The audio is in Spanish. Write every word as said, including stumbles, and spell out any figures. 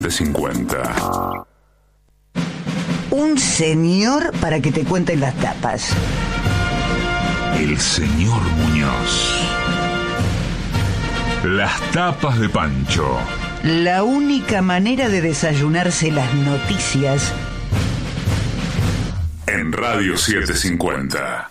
De cincuenta. Un señor para que te cuenten las tapas. El señor Muñoz. Las tapas de Pancho. La única manera de desayunarse las noticias en Radio setecientos cincuenta.